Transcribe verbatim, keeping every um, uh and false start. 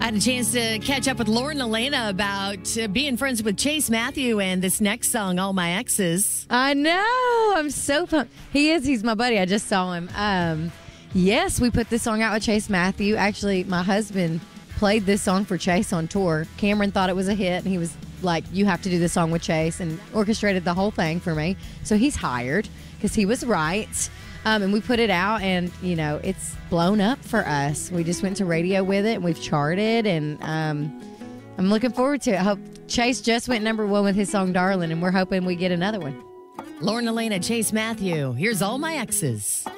I had a chance to catch up with Lauren and Elena about uh, being friends with Chase Matthew and this next song, All My Exes. I know. I'm so pumped. He is. He's my buddy. I just saw him. Um, yes, we put this song out with Chase Matthew. Actually, my husband played this song for Chase on tour. Cameron thought it was a hit, and he was like, you have to do this song with Chase, and orchestrated the whole thing for me. So he's hired because he was right. Um, and we put it out, and, you know, it's blown up for us. We just went to radio with it, and we've charted, and um, I'm looking forward to it. I hope Chase just went number one with his song, Darling, and we're hoping we get another one. Lauren and Elena, Chase Matthew. Here's All My Exes.